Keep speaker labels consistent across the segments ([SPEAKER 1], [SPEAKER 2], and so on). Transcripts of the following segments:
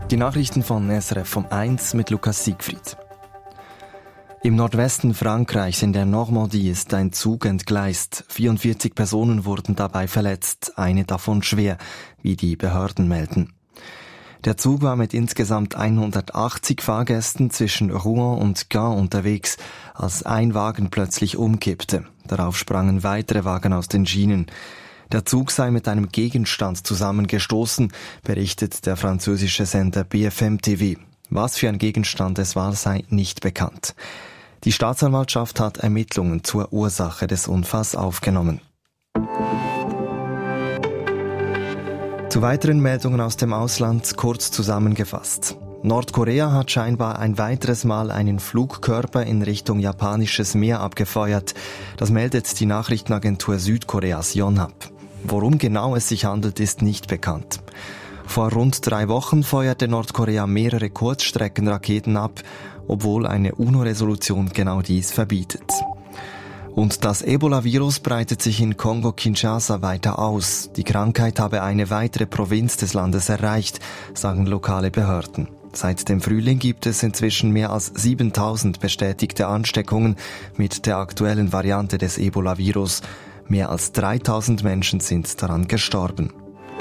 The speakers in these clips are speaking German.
[SPEAKER 1] Die Nachrichten von SRF um 1 mit Lukas Siegfried. Im Nordwesten Frankreichs in der Normandie ist ein Zug entgleist. 44 Personen wurden dabei verletzt, eine davon schwer, wie die Behörden melden. Der Zug war mit insgesamt 180 Fahrgästen zwischen Rouen und Caen unterwegs, als ein Wagen plötzlich umkippte. Darauf sprangen weitere Wagen aus den Schienen. Der Zug sei mit einem Gegenstand zusammengestoßen, berichtet der französische Sender BFM TV. Was für ein Gegenstand es war, sei nicht bekannt. Die Staatsanwaltschaft hat Ermittlungen zur Ursache des Unfalls aufgenommen. Zu weiteren Meldungen aus dem Ausland kurz zusammengefasst. Nordkorea hat scheinbar ein weiteres Mal einen Flugkörper in Richtung japanisches Meer abgefeuert. Das meldet die Nachrichtenagentur Südkoreas Yonhap. Worum genau es sich handelt, ist nicht bekannt. Vor rund 3 Wochen feuerte Nordkorea mehrere Kurzstreckenraketen ab, obwohl eine UNO-Resolution genau dies verbietet. Und das Ebola-Virus breitet sich in Kongo-Kinshasa weiter aus. Die Krankheit habe eine weitere Provinz des Landes erreicht, sagen lokale Behörden. Seit dem Frühling gibt es inzwischen mehr als 7000 bestätigte Ansteckungen mit der aktuellen Variante des Ebola-Virus. Mehr als 3000 Menschen sind daran gestorben.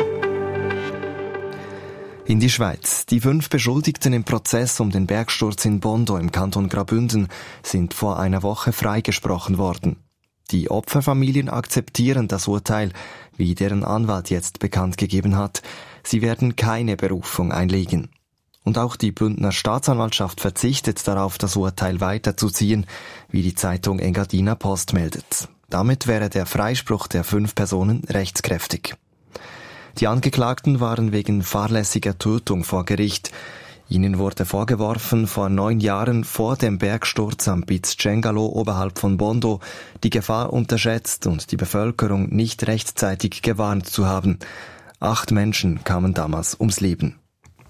[SPEAKER 1] In die Schweiz. Die 5 Beschuldigten im Prozess um den Bergsturz in Bondo im Kanton Graubünden sind vor einer Woche freigesprochen worden. Die Opferfamilien akzeptieren das Urteil, wie deren Anwalt jetzt bekannt gegeben hat. Sie werden keine Berufung einlegen. Und auch die Bündner Staatsanwaltschaft verzichtet darauf, das Urteil weiterzuziehen, wie die Zeitung Engadiner Post meldet. Damit wäre der Freispruch der 5 Personen rechtskräftig. Die Angeklagten waren wegen fahrlässiger Tötung vor Gericht. Ihnen wurde vorgeworfen, vor 9 Jahren vor dem Bergsturz am Piz Cengalo oberhalb von Bondo die Gefahr unterschätzt und die Bevölkerung nicht rechtzeitig gewarnt zu haben. 8 Menschen kamen damals ums Leben.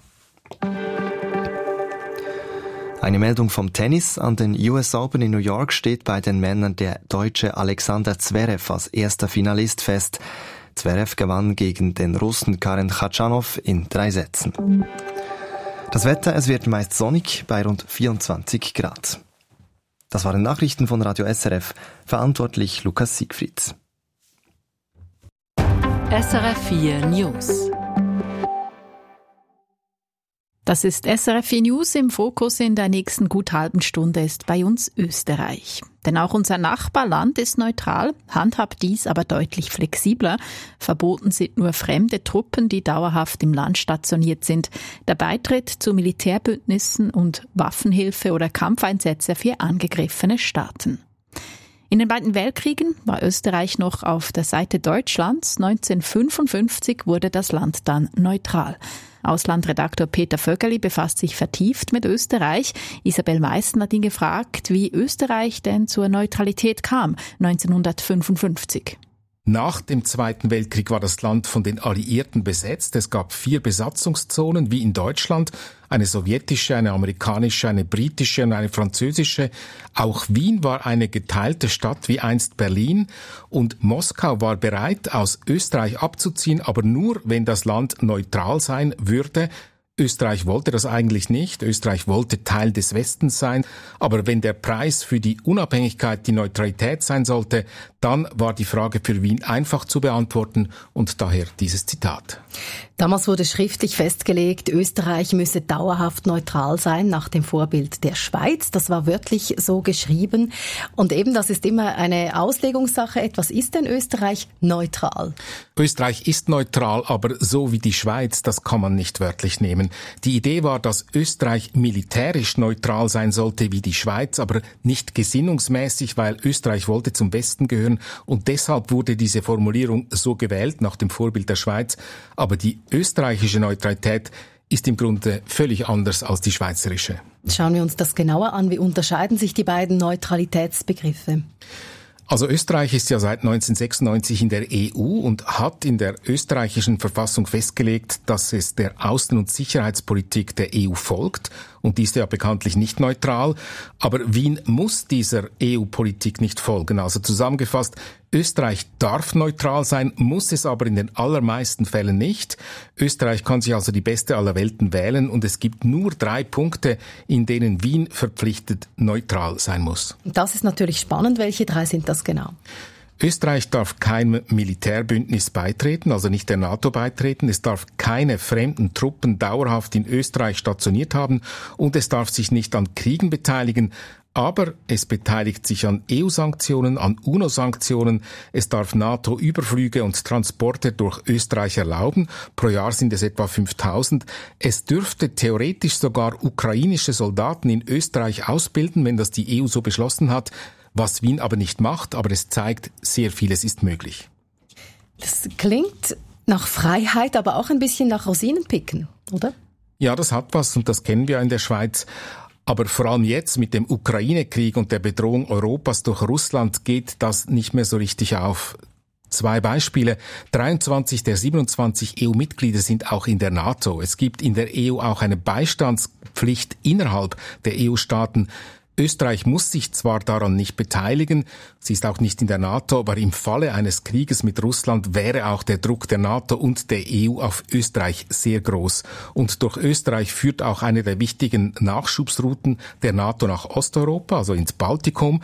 [SPEAKER 1] Eine Meldung vom Tennis. An den US Open in New York steht bei den Männern der Deutsche Alexander Zverev als erster Finalist fest. Zverev gewann gegen den Russen Karen Khachanov in 3 Sätzen. Das Wetter, es wird meist sonnig bei rund 24 Grad. Das waren Nachrichten von Radio SRF. Verantwortlich Lukas Siegfried.
[SPEAKER 2] SRF 4 News. Das ist SRF 4 News. Im Fokus in der nächsten gut halben Stunde ist bei uns Österreich. Denn auch unser Nachbarland ist neutral, handhabt dies aber deutlich flexibler. Verboten sind nur fremde Truppen, die dauerhaft im Land stationiert sind. Der Beitritt zu Militärbündnissen und Waffenhilfe oder Kampfeinsätze für angegriffene Staaten. In den beiden Weltkriegen war Österreich noch auf der Seite Deutschlands. 1955 wurde das Land dann neutral. Auslandredaktor Peter Vögeli befasst sich vertieft mit Österreich. Isabel Meissen hat ihn gefragt, wie Österreich denn zur Neutralität kam 1955.
[SPEAKER 3] Nach dem Zweiten Weltkrieg war das Land von den Alliierten besetzt. Es gab 4 Besatzungszonen wie in Deutschland, eine sowjetische, eine amerikanische, eine britische und eine französische. Auch Wien war eine geteilte Stadt wie einst Berlin und Moskau war bereit, aus Österreich abzuziehen, aber nur, wenn das Land neutral sein würde. Österreich wollte das eigentlich nicht. Österreich wollte Teil des Westens sein. Aber wenn der Preis für die Unabhängigkeit die Neutralität sein sollte, dann war die Frage für Wien einfach zu beantworten und daher dieses Zitat.
[SPEAKER 4] Damals wurde schriftlich festgelegt, Österreich müsse dauerhaft neutral sein nach dem Vorbild der Schweiz. Das war wörtlich so geschrieben. Und eben, das ist immer eine Auslegungssache. Was ist denn Österreich neutral?
[SPEAKER 3] Österreich ist neutral, aber so wie die Schweiz, das kann man nicht wörtlich nehmen. Die Idee war, dass Österreich militärisch neutral sein sollte wie die Schweiz, aber nicht gesinnungsmäßig, weil Österreich wollte zum Westen gehören und deshalb wurde diese Formulierung so gewählt nach dem Vorbild der Schweiz. Aber die österreichische Neutralität ist im Grunde völlig anders als die schweizerische.
[SPEAKER 4] Schauen wir uns das genauer an. Wie unterscheiden sich die beiden Neutralitätsbegriffe?
[SPEAKER 3] Also Österreich ist ja seit 1996 in der EU und hat in der österreichischen Verfassung festgelegt, dass es der Außen- und Sicherheitspolitik der EU folgt. Und die ist ja bekanntlich nicht neutral. Aber Wien muss dieser EU-Politik nicht folgen. Also zusammengefasst, Österreich darf neutral sein, muss es aber in den allermeisten Fällen nicht. Österreich kann sich also die beste aller Welten wählen und es gibt nur 3 Punkte, in denen Wien verpflichtet neutral sein muss.
[SPEAKER 4] Das ist natürlich spannend. Welche 3 sind das genau?
[SPEAKER 3] Österreich darf keinem Militärbündnis beitreten, also nicht der NATO beitreten. Es darf keine fremden Truppen dauerhaft in Österreich stationiert haben und es darf sich nicht an Kriegen beteiligen. Aber es beteiligt sich an EU-Sanktionen, an UNO-Sanktionen. Es darf NATO-Überflüge und Transporte durch Österreich erlauben. Pro Jahr sind es etwa 5000. Es dürfte theoretisch sogar ukrainische Soldaten in Österreich ausbilden, wenn das die EU so beschlossen hat. Was Wien aber nicht macht, aber es zeigt, sehr vieles ist möglich.
[SPEAKER 4] Das klingt nach Freiheit, aber auch ein bisschen nach Rosinenpicken, oder?
[SPEAKER 3] Ja, das hat was und das kennen wir in der Schweiz. Aber vor allem jetzt mit dem Ukraine-Krieg und der Bedrohung Europas durch Russland geht das nicht mehr so richtig auf. 2 Beispiele. 23 der 27 EU-Mitglieder sind auch in der NATO. Es gibt in der EU auch eine Beistandspflicht innerhalb der EU-Staaten. Österreich muss sich zwar daran nicht beteiligen, sie ist auch nicht in der NATO, aber im Falle eines Krieges mit Russland wäre auch der Druck der NATO und der EU auf Österreich sehr groß. Und durch Österreich führt auch eine der wichtigen Nachschubsrouten der NATO nach Osteuropa, also ins Baltikum.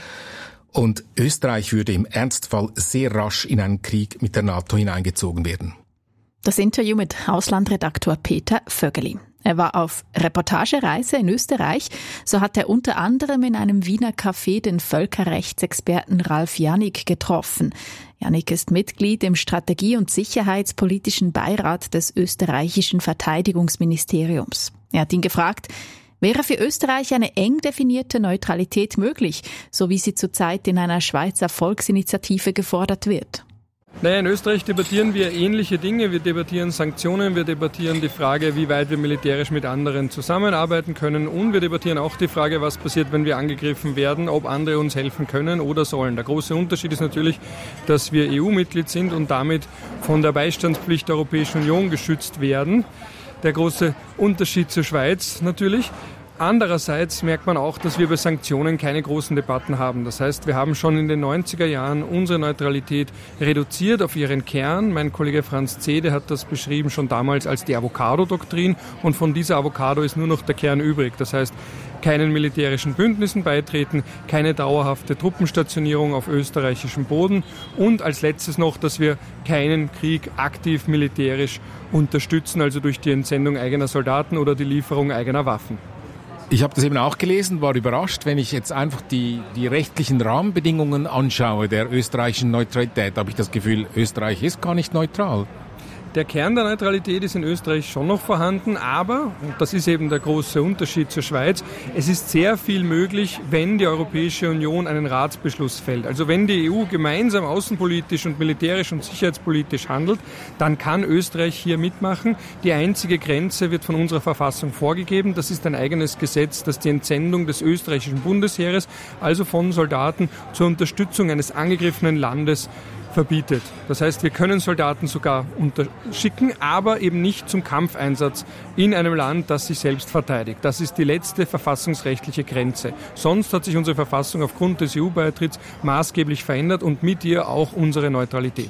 [SPEAKER 3] Und Österreich würde im Ernstfall sehr rasch in einen Krieg mit der NATO hineingezogen werden.
[SPEAKER 2] Das Interview mit Auslandredaktor Peter Vögeli. Er war auf Reportagereise in Österreich. So hat er unter anderem in einem Wiener Café den Völkerrechtsexperten Ralf Janik getroffen. Janik ist Mitglied im Strategie- und Sicherheitspolitischen Beirat des österreichischen Verteidigungsministeriums. Er hat ihn gefragt, wäre für Österreich eine eng definierte Neutralität möglich, so wie sie zurzeit in einer Schweizer Volksinitiative gefordert wird?
[SPEAKER 5] Naja, in Österreich debattieren wir ähnliche Dinge. Wir debattieren Sanktionen, wir debattieren die Frage, wie weit wir militärisch mit anderen zusammenarbeiten können und wir debattieren auch die Frage, was passiert, wenn wir angegriffen werden, ob andere uns helfen können oder sollen. Der große Unterschied ist natürlich, dass wir EU-Mitglied sind und damit von der Beistandspflicht der Europäischen Union geschützt werden. Der große Unterschied zur Schweiz natürlich. Andererseits merkt man auch, dass wir bei Sanktionen keine großen Debatten haben. Das heißt, wir haben schon in den 90er Jahren unsere Neutralität reduziert auf ihren Kern. Mein Kollege Franz Zede hat das beschrieben schon damals als die Avocado-Doktrin und von dieser Avocado ist nur noch der Kern übrig. Das heißt, keinen militärischen Bündnissen beitreten, keine dauerhafte Truppenstationierung auf österreichischem Boden und als letztes noch, dass wir keinen Krieg aktiv militärisch unterstützen, also durch die Entsendung eigener Soldaten oder die Lieferung eigener Waffen.
[SPEAKER 3] Ich habe das eben auch gelesen, war überrascht, wenn ich jetzt einfach die rechtlichen Rahmenbedingungen anschaue der österreichischen Neutralität, habe ich das Gefühl, Österreich ist gar nicht neutral.
[SPEAKER 5] Der Kern der Neutralität ist in Österreich schon noch vorhanden, aber, und das ist eben der große Unterschied zur Schweiz, es ist sehr viel möglich, wenn die Europäische Union einen Ratsbeschluss fällt. Also wenn die EU gemeinsam außenpolitisch und militärisch und sicherheitspolitisch handelt, dann kann Österreich hier mitmachen. Die einzige Grenze wird von unserer Verfassung vorgegeben. Das ist ein eigenes Gesetz, das die Entsendung des österreichischen Bundesheeres, also von Soldaten zur Unterstützung eines angegriffenen Landes, verbietet. Das heißt, wir können Soldaten sogar unterschicken, aber eben nicht zum Kampfeinsatz in einem Land, das sich selbst verteidigt. Das ist die letzte verfassungsrechtliche Grenze. Sonst hat sich unsere Verfassung aufgrund des EU-Beitritts maßgeblich verändert und mit ihr auch unsere Neutralität.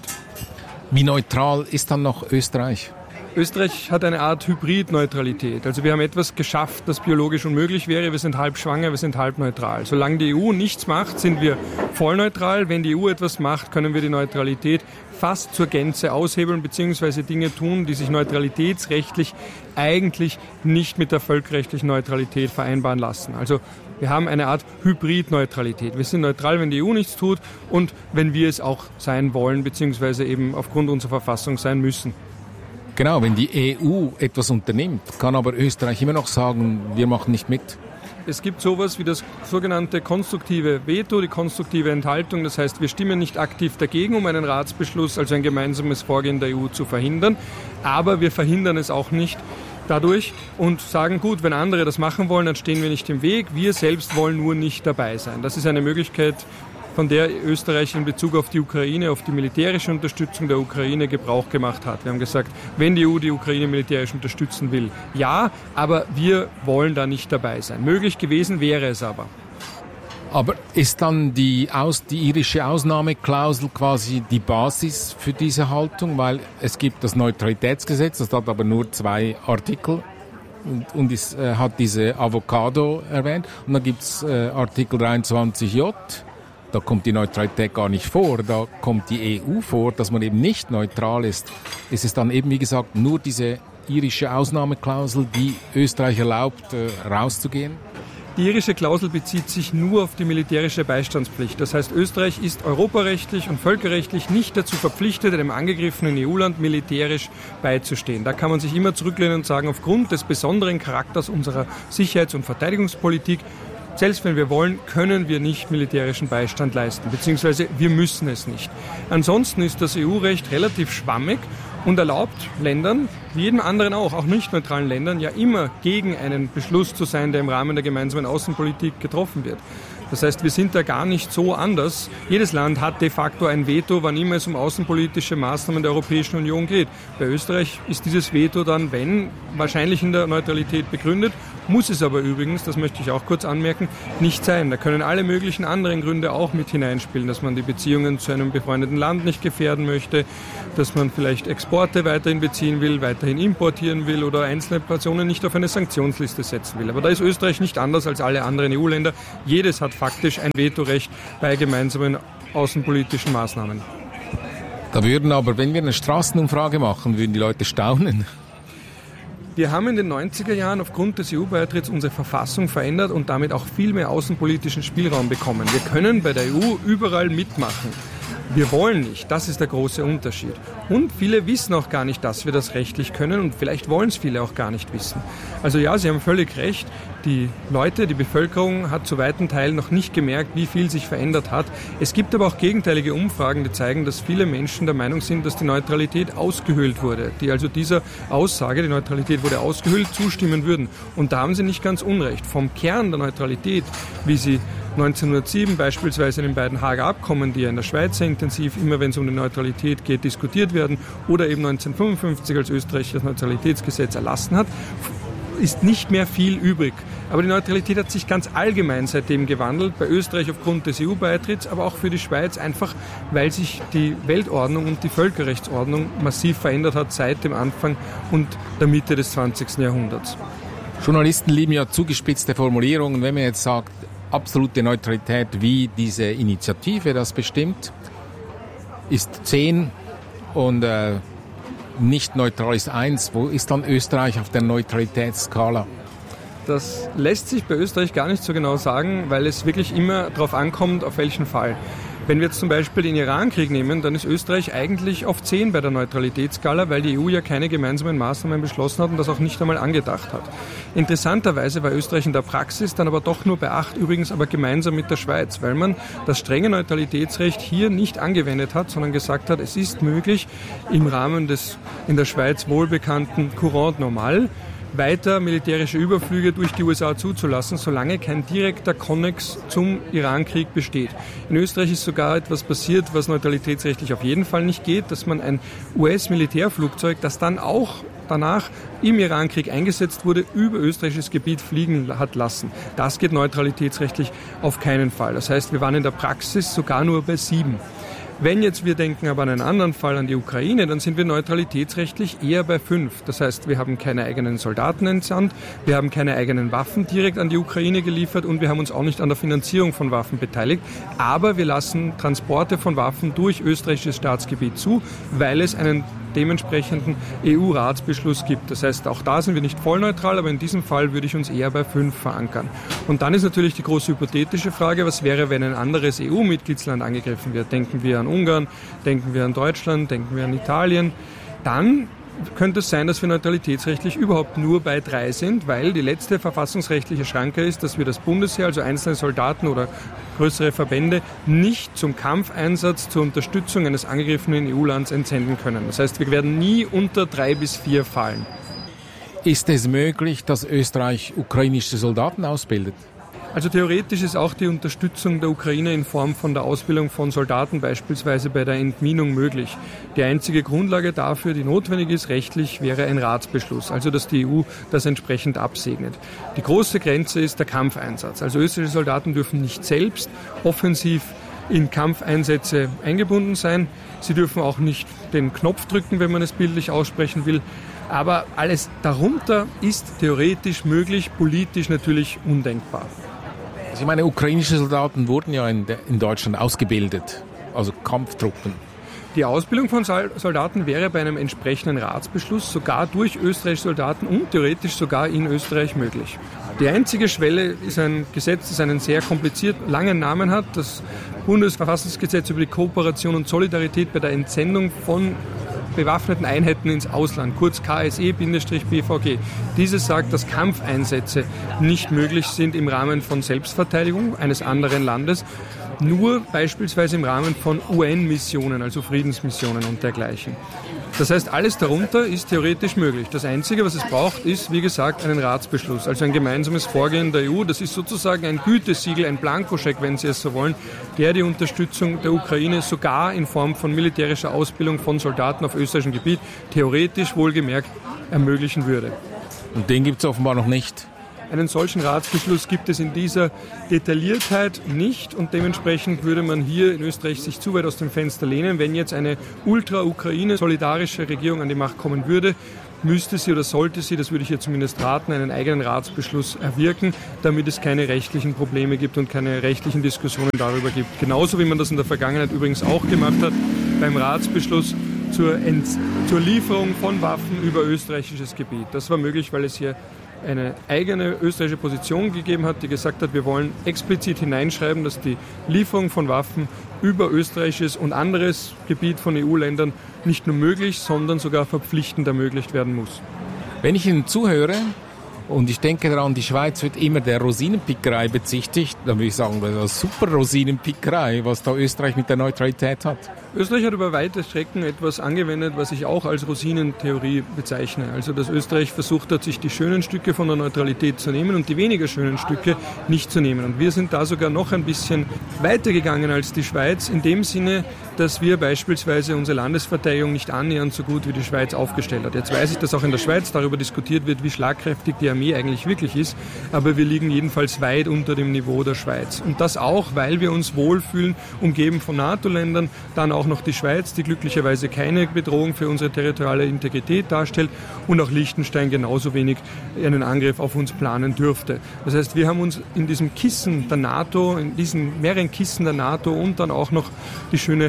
[SPEAKER 3] Wie neutral ist dann noch Österreich?
[SPEAKER 5] Österreich hat eine Art Hybridneutralität. Also wir haben etwas geschafft, das biologisch unmöglich wäre. Wir sind halb schwanger, wir sind halb neutral. Solange die EU nichts macht, sind wir voll neutral. Wenn die EU etwas macht, können wir die Neutralität fast zur Gänze aushebeln bzw. Dinge tun, die sich neutralitätsrechtlich eigentlich nicht mit der völkerrechtlichen Neutralität vereinbaren lassen. Also wir haben eine Art Hybridneutralität. Wir sind neutral, wenn die EU nichts tut und wenn wir es auch sein wollen bzw. eben aufgrund unserer Verfassung sein müssen.
[SPEAKER 3] Genau, wenn die EU etwas unternimmt, kann aber Österreich immer noch sagen, wir machen nicht mit.
[SPEAKER 5] Es gibt sowas wie das sogenannte konstruktive Veto, die konstruktive Enthaltung. Das heißt, wir stimmen nicht aktiv dagegen, um einen Ratsbeschluss, also ein gemeinsames Vorgehen der EU zu verhindern. Aber wir verhindern es auch nicht dadurch und sagen, gut, wenn andere das machen wollen, dann stehen wir nicht im Weg. Wir selbst wollen nur nicht dabei sein. Das ist eine Möglichkeit, von der Österreich in Bezug auf die Ukraine, auf die militärische Unterstützung der Ukraine Gebrauch gemacht hat. Wir haben gesagt, wenn die EU die Ukraine militärisch unterstützen will, ja, aber wir wollen da nicht dabei sein. Möglich gewesen wäre es aber.
[SPEAKER 3] Aber ist dann die irische Ausnahmeklausel quasi die Basis für diese Haltung? Weil es gibt das Neutralitätsgesetz, das hat aber nur 2 Artikel und es hat diese Avocado erwähnt. Und dann gibt's Artikel 23j, da kommt die Neutralität gar nicht vor, da kommt die EU vor, dass man eben nicht neutral ist. Ist es dann eben, wie gesagt, nur diese irische Ausnahmeklausel, die Österreich erlaubt, rauszugehen?
[SPEAKER 5] Die irische Klausel bezieht sich nur auf die militärische Beistandspflicht. Das heißt, Österreich ist europarechtlich und völkerrechtlich nicht dazu verpflichtet, einem angegriffenen EU-Land militärisch beizustehen. Da kann man sich immer zurücklehnen und sagen, aufgrund des besonderen Charakters unserer Sicherheits- und Verteidigungspolitik, selbst wenn wir wollen, können wir nicht militärischen Beistand leisten, beziehungsweise wir müssen es nicht. Ansonsten ist das EU-Recht relativ schwammig und erlaubt Ländern, wie jedem anderen auch nicht neutralen Ländern, ja immer gegen einen Beschluss zu sein, der im Rahmen der gemeinsamen Außenpolitik getroffen wird. Das heißt, wir sind da gar nicht so anders. Jedes Land hat de facto ein Veto, wann immer es um außenpolitische Maßnahmen der Europäischen Union geht. Bei Österreich ist dieses Veto dann, wenn, wahrscheinlich in der Neutralität begründet, muss es aber übrigens, das möchte ich auch kurz anmerken, nicht sein. Da können alle möglichen anderen Gründe auch mit hineinspielen, dass man die Beziehungen zu einem befreundeten Land nicht gefährden möchte, dass man vielleicht Exporte weiterhin beziehen will, weiterhin importieren will oder einzelne Personen nicht auf eine Sanktionsliste setzen will. Aber da ist Österreich nicht anders als alle anderen EU-Länder. Jedes hat faktisch ein Vetorecht bei gemeinsamen außenpolitischen Maßnahmen.
[SPEAKER 3] Da würden aber, wenn wir eine Straßenumfrage machen, würden die Leute staunen.
[SPEAKER 5] Wir haben in den 90er Jahren aufgrund des EU-Beitritts unsere Verfassung verändert und damit auch viel mehr außenpolitischen Spielraum bekommen. Wir können bei der EU überall mitmachen. Wir wollen nicht, das ist der große Unterschied. Und viele wissen auch gar nicht, dass wir das rechtlich können und vielleicht wollen es viele auch gar nicht wissen. Also ja, Sie haben völlig recht, die Leute, die Bevölkerung hat zu weiten Teilen noch nicht gemerkt, wie viel sich verändert hat. Es gibt aber auch gegenteilige Umfragen, die zeigen, dass viele Menschen der Meinung sind, dass die Neutralität ausgehöhlt wurde, die also dieser Aussage, die Neutralität wurde ausgehöhlt, zustimmen würden. Und da haben sie nicht ganz unrecht. Vom Kern der Neutralität, wie sie 1907 beispielsweise in den beiden Haager Abkommen, die ja in der Schweiz sehr intensiv, immer wenn es um die Neutralität geht, diskutiert werden, oder eben 1955, als Österreich das Neutralitätsgesetz erlassen hat, ist nicht mehr viel übrig. Aber die Neutralität hat sich ganz allgemein seitdem gewandelt, bei Österreich aufgrund des EU-Beitritts, aber auch für die Schweiz einfach, weil sich die Weltordnung und die Völkerrechtsordnung massiv verändert hat seit dem Anfang und der Mitte des 20. Jahrhunderts.
[SPEAKER 3] Journalisten lieben ja zugespitzte Formulierungen, wenn man jetzt sagt, absolute Neutralität, wie diese Initiative das bestimmt, ist 10 und nicht neutral ist 1. Wo ist dann Österreich auf der Neutralitätsskala?
[SPEAKER 5] Das lässt sich bei Österreich gar nicht so genau sagen, weil es wirklich immer darauf ankommt, auf welchen Fall. Wenn wir jetzt zum Beispiel den Irankrieg nehmen, dann ist Österreich eigentlich auf 10 bei der Neutralitätsskala, weil die EU ja keine gemeinsamen Maßnahmen beschlossen hat und das auch nicht einmal angedacht hat. Interessanterweise war Österreich in der Praxis dann aber doch nur bei 8, übrigens aber gemeinsam mit der Schweiz, weil man das strenge Neutralitätsrecht hier nicht angewendet hat, sondern gesagt hat, es ist möglich, im Rahmen des in der Schweiz wohlbekannten Courant normal weiter militärische Überflüge durch die USA zuzulassen, solange kein direkter Konnex zum Irankrieg besteht. In Österreich ist sogar etwas passiert, was neutralitätsrechtlich auf jeden Fall nicht geht, dass man ein US-Militärflugzeug, das dann auch danach im Irankrieg eingesetzt wurde, über österreichisches Gebiet fliegen hat lassen. Das geht neutralitätsrechtlich auf keinen Fall. Das heißt, wir waren in der Praxis sogar nur bei 7. Wenn jetzt wir denken aber an einen anderen Fall, an die Ukraine, dann sind wir neutralitätsrechtlich eher bei 5. Das heißt, wir haben keine eigenen Soldaten entsandt, wir haben keine eigenen Waffen direkt an die Ukraine geliefert und wir haben uns auch nicht an der Finanzierung von Waffen beteiligt. Aber wir lassen Transporte von Waffen durch österreichisches Staatsgebiet zu, weil es einen dementsprechenden EU-Ratsbeschluss gibt. Das heißt, auch da sind wir nicht voll neutral, aber in diesem Fall würde ich uns eher bei 5 verankern. Und dann ist natürlich die große hypothetische Frage, was wäre, wenn ein anderes EU-Mitgliedsland angegriffen wird? Denken wir an Ungarn, denken wir an Deutschland, denken wir an Italien. Dann könnte es sein, dass wir neutralitätsrechtlich überhaupt nur bei 3 sind, weil die letzte verfassungsrechtliche Schranke ist, dass wir das Bundesheer, also einzelne Soldaten oder größere Verbände, nicht zum Kampfeinsatz zur Unterstützung eines angegriffenen EU-Lands entsenden können. Das heißt, wir werden nie unter 3 bis 4 fallen.
[SPEAKER 3] Ist es möglich, dass Österreich ukrainische Soldaten ausbildet?
[SPEAKER 5] Also theoretisch ist auch die Unterstützung der Ukraine in Form von der Ausbildung von Soldaten beispielsweise bei der Entminung möglich. Die einzige Grundlage dafür, die notwendig ist, rechtlich, wäre ein Ratsbeschluss, also dass die EU das entsprechend absegnet. Die große Grenze ist der Kampfeinsatz. Also österreichische Soldaten dürfen nicht selbst offensiv in Kampfeinsätze eingebunden sein. Sie dürfen auch nicht den Knopf drücken, wenn man es bildlich aussprechen will. Aber alles darunter ist theoretisch möglich, politisch natürlich undenkbar.
[SPEAKER 3] Also ich meine, ukrainische Soldaten wurden ja in Deutschland ausgebildet, also Kampftruppen.
[SPEAKER 5] Die Ausbildung von Soldaten wäre bei einem entsprechenden Ratsbeschluss sogar durch österreichische Soldaten und theoretisch sogar in Österreich möglich. Die einzige Schwelle ist ein Gesetz, das einen sehr komplizierten, langen Namen hat, das Bundesverfassungsgesetz über die Kooperation und Solidarität bei der Entsendung von bewaffneten Einheiten ins Ausland, kurz KSE-BVG. Dieses sagt, dass Kampfeinsätze nicht möglich sind im Rahmen von Selbstverteidigung eines anderen Landes, nur beispielsweise im Rahmen von UN-Missionen, also Friedensmissionen und dergleichen. Das heißt, alles darunter ist theoretisch möglich. Das Einzige, was es braucht, ist, wie gesagt, einen Ratsbeschluss, also ein gemeinsames Vorgehen der EU. Das ist sozusagen ein Gütesiegel, ein Blankoscheck, wenn Sie es so wollen, der die Unterstützung der Ukraine sogar in Form von militärischer Ausbildung von Soldaten auf österreichischem Gebiet theoretisch wohlgemerkt ermöglichen würde.
[SPEAKER 3] Und den gibt es offenbar noch nicht.
[SPEAKER 5] Einen solchen Ratsbeschluss gibt es in dieser Detailliertheit nicht und dementsprechend würde man hier in Österreich sich zu weit aus dem Fenster lehnen. Wenn jetzt eine ultra-Ukraine-solidarische Regierung an die Macht kommen würde, müsste sie oder sollte sie, das würde ich ihr zumindest raten, einen eigenen Ratsbeschluss erwirken, damit es keine rechtlichen Probleme gibt und keine rechtlichen Diskussionen darüber gibt. Genauso wie man das in der Vergangenheit übrigens auch gemacht hat beim Ratsbeschluss zur Lieferung von Waffen über österreichisches Gebiet. Das war möglich, weil es hier eine eigene österreichische Position gegeben hat, die gesagt hat, wir wollen explizit hineinschreiben, dass die Lieferung von Waffen über österreichisches und anderes Gebiet von EU-Ländern nicht nur möglich, sondern sogar verpflichtend ermöglicht werden muss.
[SPEAKER 3] Wenn ich Ihnen zuhöre und ich denke daran, die Schweiz wird immer der Rosinenpickerei bezichtigt, dann würde ich sagen, das ist eine super Rosinenpickerei, was da Österreich mit der Neutralität hat.
[SPEAKER 5] Österreich hat über weite Strecken etwas angewendet, was ich auch als Rosinentheorie bezeichne. Also dass Österreich versucht hat, sich die schönen Stücke von der Neutralität zu nehmen und die weniger schönen Stücke nicht zu nehmen. Und wir sind da sogar noch ein bisschen weiter gegangen als die Schweiz, in dem Sinne, dass wir beispielsweise unsere Landesverteidigung nicht annähernd so gut wie die Schweiz aufgestellt hat. Jetzt weiß ich, dass auch in der Schweiz darüber diskutiert wird, wie schlagkräftig die Armee eigentlich wirklich ist, aber wir liegen jedenfalls weit unter dem Niveau der Schweiz. Und das auch, weil wir uns wohlfühlen, umgeben von NATO-Ländern, dann auch noch die Schweiz, die glücklicherweise keine Bedrohung für unsere territoriale Integrität darstellt und auch Liechtenstein genauso wenig einen Angriff auf uns planen dürfte. Das heißt, wir haben uns in diesem Kissen der NATO, in diesen mehreren Kissen der NATO und dann auch noch die schöne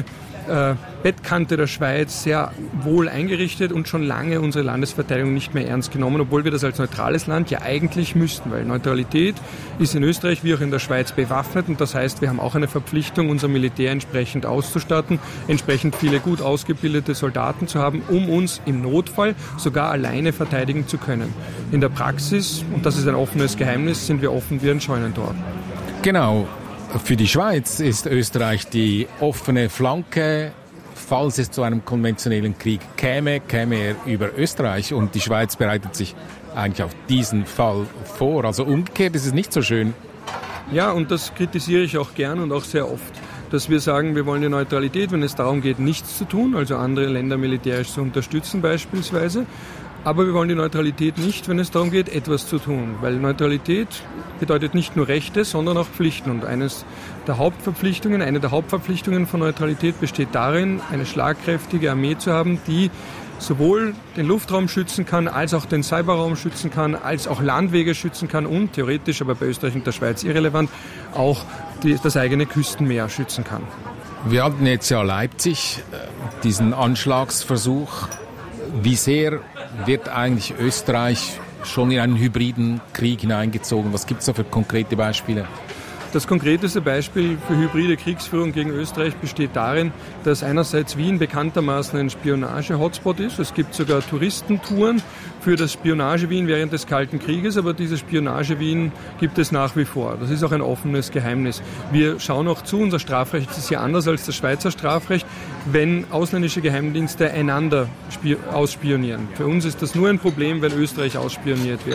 [SPEAKER 5] Bettkante der Schweiz sehr wohl eingerichtet und schon lange unsere Landesverteidigung nicht mehr ernst genommen, obwohl wir das als neutrales Land ja eigentlich müssten, weil Neutralität ist in Österreich wie auch in der Schweiz bewaffnet und das heißt, wir haben auch eine Verpflichtung, unser Militär entsprechend auszustatten, entsprechend viele gut ausgebildete Soldaten zu haben, um uns im Notfall sogar alleine verteidigen zu können. In der Praxis, und das ist ein offenes Geheimnis, sind wir offen wie ein Scheunentor.
[SPEAKER 3] Genau. Für die Schweiz ist Österreich die offene Flanke. Falls es zu einem konventionellen Krieg käme er über Österreich und die Schweiz bereitet sich eigentlich auf diesen Fall vor. Also umgekehrt ist es nicht so schön.
[SPEAKER 5] Ja, und das kritisiere ich auch gern und auch sehr oft, dass wir sagen, wir wollen die Neutralität, wenn es darum geht, nichts zu tun, also andere Länder militärisch zu unterstützen beispielsweise. Aber wir wollen die Neutralität nicht, wenn es darum geht, etwas zu tun. Weil Neutralität bedeutet nicht nur Rechte, sondern auch Pflichten. Und eine der Hauptverpflichtungen von Neutralität besteht darin, eine schlagkräftige Armee zu haben, die sowohl den Luftraum schützen kann, als auch den Cyberraum schützen kann, als auch Landwege schützen kann und theoretisch, aber bei Österreich und der Schweiz irrelevant, auch das eigene Küstenmeer schützen kann.
[SPEAKER 3] Wir hatten jetzt ja Leipzig, diesen Anschlagsversuch. Wie sehr wird eigentlich Österreich schon in einen hybriden Krieg hineingezogen? Was gibt es da für konkrete Beispiele?
[SPEAKER 5] Das konkreteste Beispiel für hybride Kriegsführung gegen Österreich besteht darin, dass einerseits Wien bekanntermaßen ein Spionage-Hotspot ist. Es gibt sogar Touristentouren für das Spionage-Wien während des Kalten Krieges, aber dieses Spionage-Wien gibt es nach wie vor. Das ist auch ein offenes Geheimnis. Wir schauen auch zu, unser Strafrecht ist ja anders als das Schweizer Strafrecht, wenn ausländische Geheimdienste einander ausspionieren. Für uns ist das nur ein Problem, wenn Österreich ausspioniert wird.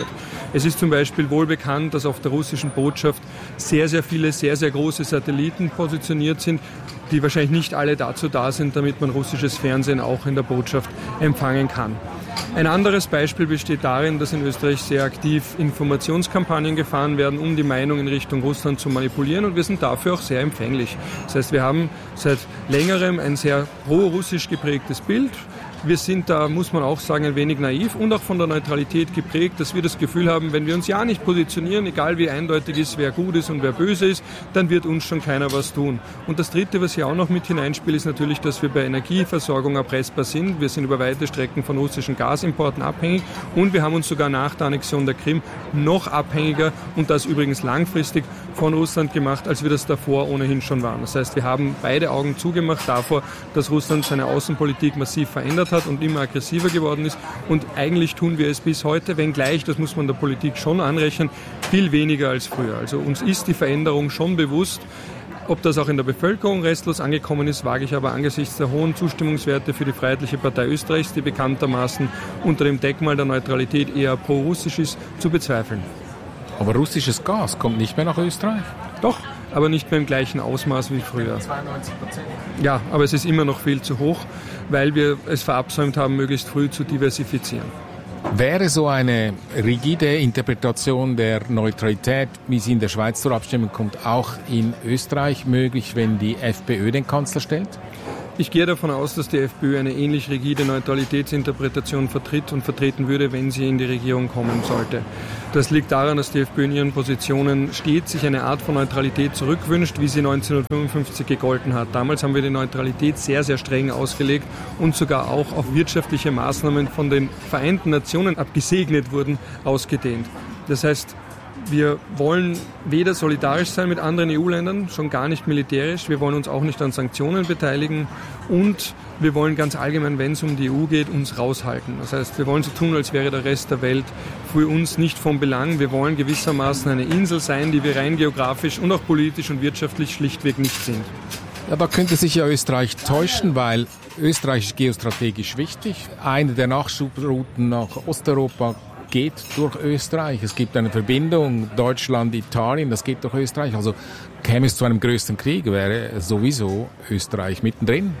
[SPEAKER 5] Es ist zum Beispiel wohl bekannt, dass auf der russischen Botschaft sehr, sehr viele, sehr, sehr große Satelliten positioniert sind, die wahrscheinlich nicht alle dazu da sind, damit man russisches Fernsehen auch in der Botschaft empfangen kann. Ein anderes Beispiel besteht darin, dass in Österreich sehr aktiv Informationskampagnen gefahren werden, um die Meinung in Richtung Russland zu manipulieren, und wir sind dafür auch sehr empfänglich. Das heißt, wir haben seit längerem ein sehr pro-russisch geprägtes Bild. Wir sind da, muss man auch sagen, ein wenig naiv und auch von der Neutralität geprägt, dass wir das Gefühl haben, wenn wir uns ja nicht positionieren, egal wie eindeutig ist, wer gut ist und wer böse ist, dann wird uns schon keiner was tun. Und das Dritte, was hier auch noch mit hineinspielt, ist natürlich, dass wir bei Energieversorgung erpressbar sind. Wir sind über weite Strecken von russischen Gasimporten abhängig und wir haben uns sogar nach der Annexion der Krim noch abhängiger, und das übrigens langfristig, von Russland gemacht, als wir das davor ohnehin schon waren. Das heißt, wir haben beide Augen zugemacht davor, dass Russland seine Außenpolitik massiv verändert hat und immer aggressiver geworden ist. Und eigentlich tun wir es bis heute, wenngleich, das muss man der Politik schon anrechnen, viel weniger als früher. Also uns ist die Veränderung schon bewusst. Ob das auch in der Bevölkerung restlos angekommen ist, wage ich aber angesichts der hohen Zustimmungswerte für die Freiheitliche Partei Österreichs, die bekanntermaßen unter dem Deckmal der Neutralität eher pro-russisch ist, zu bezweifeln.
[SPEAKER 3] Aber russisches Gas kommt nicht mehr nach Österreich?
[SPEAKER 5] Doch, aber nicht mehr im gleichen Ausmaß wie früher. 92%. Ja, aber es ist immer noch viel zu hoch, weil wir es verabsäumt haben, möglichst früh zu diversifizieren.
[SPEAKER 3] Wäre so eine rigide Interpretation der Neutralität, wie sie in der Schweiz zur Abstimmung kommt, auch in Österreich möglich, wenn die FPÖ den Kanzler stellt?
[SPEAKER 5] Ich gehe davon aus, dass die FPÖ eine ähnlich rigide Neutralitätsinterpretation vertritt und vertreten würde, wenn sie in die Regierung kommen sollte. Das liegt daran, dass die FPÖ in ihren Positionen steht, sich eine Art von Neutralität zurückwünscht, wie sie 1955 gegolten hat. Damals haben wir die Neutralität sehr, sehr streng ausgelegt und sogar auch auf wirtschaftliche Maßnahmen von den Vereinten Nationen abgesegnet wurden, ausgedehnt. Das heißt, wir wollen weder solidarisch sein mit anderen EU-Ländern, schon gar nicht militärisch. Wir wollen uns auch nicht an Sanktionen beteiligen und wir wollen ganz allgemein, wenn es um die EU geht, uns raushalten. Das heißt, wir wollen so tun, als wäre der Rest der Welt für uns nicht von Belang. Wir wollen gewissermaßen eine Insel sein, die wir rein geografisch und auch politisch und wirtschaftlich schlichtweg nicht sind.
[SPEAKER 3] Ja, da könnte sich ja Österreich täuschen, weil Österreich ist geostrategisch wichtig. Eine der Nachschubrouten nach Osteuropa geht durch Österreich. Es gibt eine Verbindung Deutschland-Italien, das geht durch Österreich. Also käme es zu einem größeren Krieg, wäre sowieso Österreich mittendrin.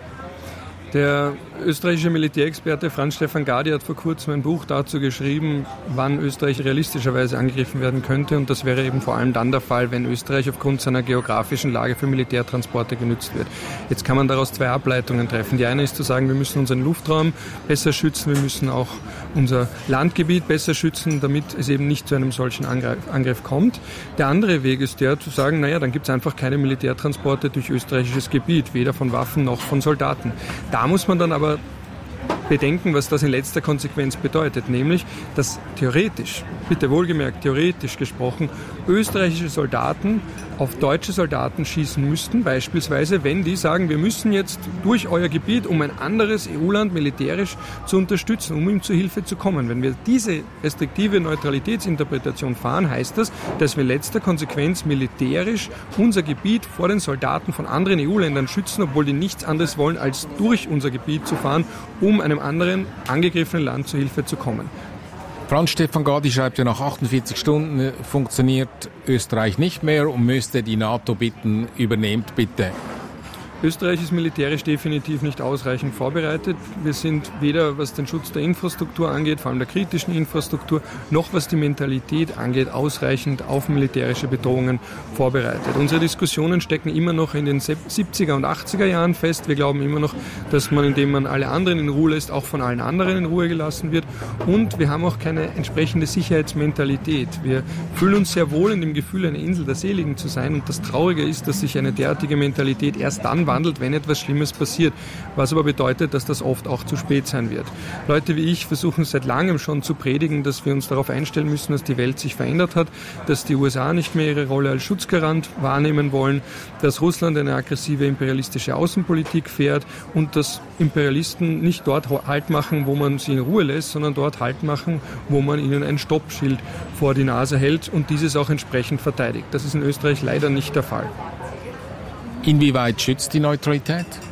[SPEAKER 5] Der österreichische Militärexperte Franz-Stefan Gadi hat vor kurzem ein Buch dazu geschrieben, wann Österreich realistischerweise angegriffen werden könnte. Und das wäre eben vor allem dann der Fall, wenn Österreich aufgrund seiner geografischen Lage für Militärtransporte genutzt wird. Jetzt kann man daraus zwei Ableitungen treffen. Die eine ist zu sagen, wir müssen unseren Luftraum besser schützen, wir müssen auch unser Landgebiet besser schützen, damit es eben nicht zu einem solchen Angriff kommt. Der andere Weg ist der, zu sagen, naja, dann gibt es einfach keine Militärtransporte durch österreichisches Gebiet, weder von Waffen noch von Soldaten. Da muss man dann aber bedenken, was das in letzter Konsequenz bedeutet, nämlich, dass theoretisch, bitte wohlgemerkt, theoretisch gesprochen, österreichische Soldaten auf deutsche Soldaten schießen müssten, beispielsweise, wenn die sagen, wir müssen jetzt durch euer Gebiet, um ein anderes EU-Land militärisch zu unterstützen, um ihm zu Hilfe zu kommen. Wenn wir diese restriktive Neutralitätsinterpretation fahren, heißt das, dass wir in letzter Konsequenz militärisch unser Gebiet vor den Soldaten von anderen EU-Ländern schützen, obwohl die nichts anderes wollen, als durch unser Gebiet zu fahren, um einem anderen angegriffenen Land zu Hilfe zu kommen.
[SPEAKER 3] Franz-Stefan Gadi schreibt ja, nach 48 Stunden funktioniert Österreich nicht mehr und müsste die NATO bitten, übernehmt bitte.
[SPEAKER 5] Österreich ist militärisch definitiv nicht ausreichend vorbereitet. Wir sind weder, was den Schutz der Infrastruktur angeht, vor allem der kritischen Infrastruktur, noch was die Mentalität angeht, ausreichend auf militärische Bedrohungen vorbereitet. Unsere Diskussionen stecken immer noch in den 70er und 80er Jahren fest. Wir glauben immer noch, dass man, indem man alle anderen in Ruhe lässt, auch von allen anderen in Ruhe gelassen wird. Und wir haben auch keine entsprechende Sicherheitsmentalität. Wir fühlen uns sehr wohl in dem Gefühl, eine Insel der Seligen zu sein. Und das Traurige ist, dass sich eine derartige Mentalität erst dann wandelt, wenn etwas Schlimmes passiert, was aber bedeutet, dass das oft auch zu spät sein wird. Leute wie ich versuchen seit langem schon zu predigen, dass wir uns darauf einstellen müssen, dass die Welt sich verändert hat, dass die USA nicht mehr ihre Rolle als Schutzgarant wahrnehmen wollen, dass Russland eine aggressive imperialistische Außenpolitik fährt und dass Imperialisten nicht dort Halt machen, wo man sie in Ruhe lässt, sondern dort Halt machen, wo man ihnen ein Stoppschild vor die Nase hält und dieses auch entsprechend verteidigt. Das ist in Österreich leider nicht der Fall.
[SPEAKER 3] Inwieweit schützt die Neutralität?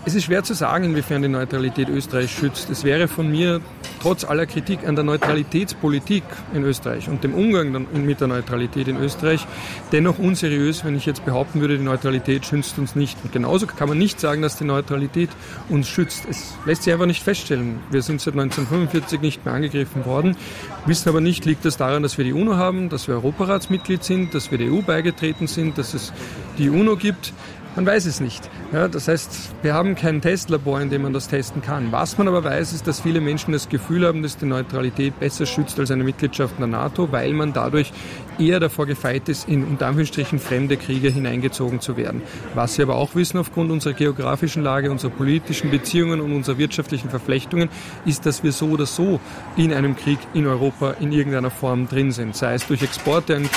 [SPEAKER 5] Es ist schwer zu sagen, inwiefern die Neutralität Österreich schützt. Es wäre von mir, trotz aller Kritik an der Neutralitätspolitik in Österreich und dem Umgang mit der Neutralität in Österreich, dennoch unseriös, wenn ich jetzt behaupten würde, die Neutralität schützt uns nicht. Und genauso kann man nicht sagen, dass die Neutralität uns schützt. Es lässt sich einfach nicht feststellen. Wir sind seit 1945 nicht mehr angegriffen worden, wissen aber nicht, liegt das daran, dass wir die UNO haben, dass wir Europaratsmitglied sind, dass wir der EU beigetreten sind, dass es die UNO gibt. Man weiß es nicht. Ja, das heißt, wir haben kein Testlabor, in dem man das testen kann. Was man aber weiß, ist, dass viele Menschen das Gefühl haben, dass die Neutralität besser schützt als eine Mitgliedschaft in der NATO, weil man dadurch eher davor gefeit ist, in unter Anführungsstrichen fremde Kriege hineingezogen zu werden. Was wir aber auch wissen aufgrund unserer geografischen Lage, unserer politischen Beziehungen und unserer wirtschaftlichen Verflechtungen, ist, dass wir so oder so in einem Krieg in Europa in irgendeiner Form drin sind. Sei es durch Exporte an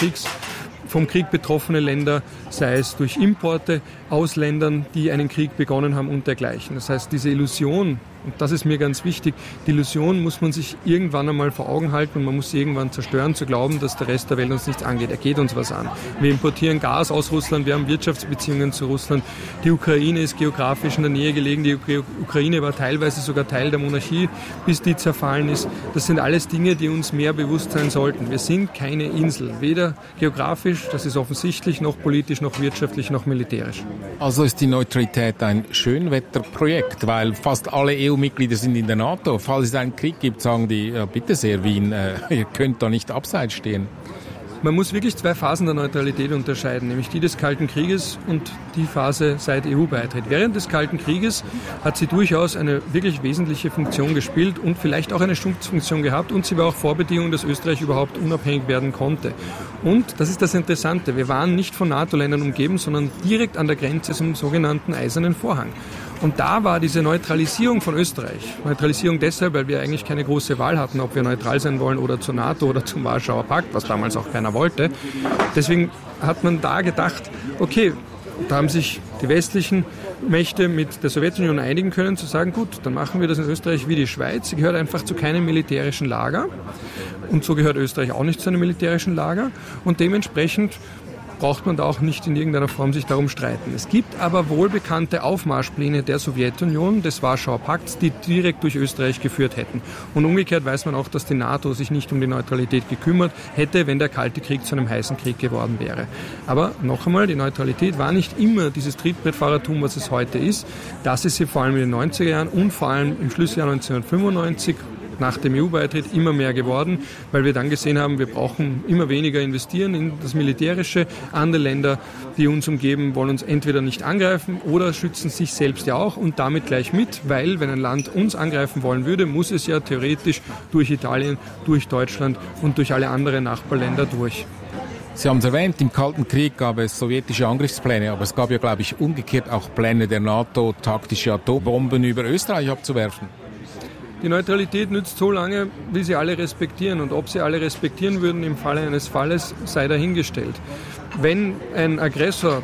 [SPEAKER 5] vom Krieg betroffene Länder, sei es durch Importe aus Ländern, die einen Krieg begonnen haben und dergleichen. Das heißt, diese Illusion, und das ist mir ganz wichtig, die Illusion muss man sich irgendwann einmal vor Augen halten und man muss sie irgendwann zerstören, zu glauben, dass der Rest der Welt uns nichts angeht. Er geht uns was an. Wir importieren Gas aus Russland, wir haben Wirtschaftsbeziehungen zu Russland. Die Ukraine ist geografisch in der Nähe gelegen. Die Ukraine war teilweise sogar Teil der Monarchie, bis die zerfallen ist. Das sind alles Dinge, die uns mehr bewusst sein sollten. Wir sind keine Insel, weder geografisch, das ist offensichtlich, noch politisch, noch wirtschaftlich, noch militärisch.
[SPEAKER 3] Also ist die Neutralität ein Schönwetterprojekt, weil fast alle EU-Mitglieder sind in der NATO. Falls es einen Krieg gibt, sagen die, ja, bitte sehr, Wien, ihr könnt da nicht abseits stehen.
[SPEAKER 5] Man muss wirklich zwei Phasen der Neutralität unterscheiden, nämlich die des Kalten Krieges und die Phase seit EU-Beitritt. Während des Kalten Krieges hat sie durchaus eine wirklich wesentliche Funktion gespielt und vielleicht auch eine Schutzfunktion gehabt und sie war auch Vorbedingung, dass Österreich überhaupt unabhängig werden konnte. Und, das ist das Interessante, wir waren nicht von NATO-Ländern umgeben, sondern direkt an der Grenze zum sogenannten Eisernen Vorhang. Und da war diese Neutralisierung von Österreich, Neutralisierung deshalb, weil wir eigentlich keine große Wahl hatten, ob wir neutral sein wollen oder zur NATO oder zum Warschauer Pakt, was damals auch keiner wollte. Deswegen hat man da gedacht, okay, da haben sich die westlichen Mächte mit der Sowjetunion einigen können, zu sagen, gut, dann machen wir das in Österreich wie die Schweiz. Sie gehört einfach zu keinem militärischen Lager und so gehört Österreich auch nicht zu einem militärischen Lager und dementsprechend braucht man da auch nicht in irgendeiner Form sich darum streiten. Es gibt aber wohlbekannte Aufmarschpläne der Sowjetunion, des Warschauer Pakts, die direkt durch Österreich geführt hätten. Und umgekehrt weiß man auch, dass die NATO sich nicht um die Neutralität gekümmert hätte, wenn der Kalte Krieg zu einem heißen Krieg geworden wäre. Aber noch einmal, die Neutralität war nicht immer dieses Trittbrettfahrertum, was es heute ist. Das ist sie vor allem in den 90er Jahren und vor allem im Schlussjahr 1995 nach dem EU-Beitritt immer mehr geworden, weil wir dann gesehen haben, wir brauchen immer weniger investieren in das Militärische. Andere Länder, die uns umgeben, wollen uns entweder nicht angreifen oder schützen sich selbst ja auch und damit gleich mit, weil wenn ein Land uns angreifen wollen würde, muss es ja theoretisch durch Italien, durch Deutschland und durch alle anderen Nachbarländer durch.
[SPEAKER 3] Sie haben es erwähnt, im Kalten Krieg gab es sowjetische Angriffspläne, aber es gab ja, glaube ich, umgekehrt auch Pläne der NATO, taktische Atombomben über Österreich abzuwerfen.
[SPEAKER 5] Die Neutralität nützt so lange, wie sie alle respektieren. Und ob sie alle respektieren würden im Falle eines Falles, sei dahingestellt. Wenn ein Aggressor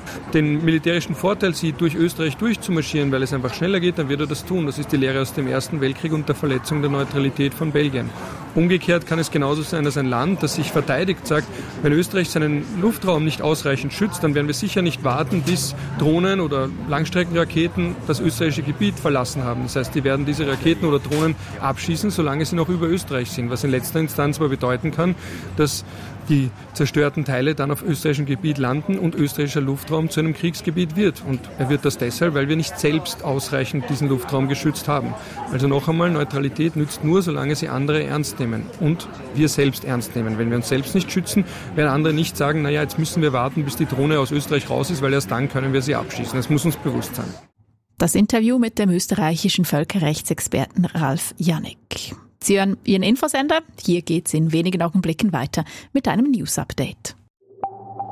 [SPEAKER 5] den militärischen Vorteil sieht, durch Österreich durchzumarschieren, weil es einfach schneller geht, dann wird er das tun. Das ist die Lehre aus dem Ersten Weltkrieg und der Verletzung der Neutralität von Belgien. Umgekehrt kann es genauso sein, dass ein Land, das sich verteidigt, sagt, wenn Österreich seinen Luftraum nicht ausreichend schützt, dann werden wir sicher nicht warten, bis Drohnen oder Langstreckenraketen das österreichische Gebiet verlassen haben. Das heißt, die werden diese Raketen oder Drohnen abschießen, solange sie noch über Österreich sind, was in letzter Instanz aber bedeuten kann, dass die zerstörten Teile dann auf österreichischem Gebiet landen und österreichischer Luftraum zu einem Kriegsgebiet wird. Und er wird das deshalb, weil wir nicht selbst ausreichend diesen Luftraum geschützt haben. Also noch einmal, Neutralität nützt nur, solange sie andere ernst nehmen und wir selbst ernst nehmen. Wenn wir uns selbst nicht schützen, werden andere nicht sagen, naja, jetzt müssen wir warten, bis die Drohne aus Österreich raus ist, weil erst dann können wir sie abschießen. Das muss uns bewusst sein.
[SPEAKER 2] Das Interview mit dem österreichischen Völkerrechtsexperten Ralf Janik. Sie hören Ihren Infosender. Hier geht's in wenigen Augenblicken weiter mit einem News-Update.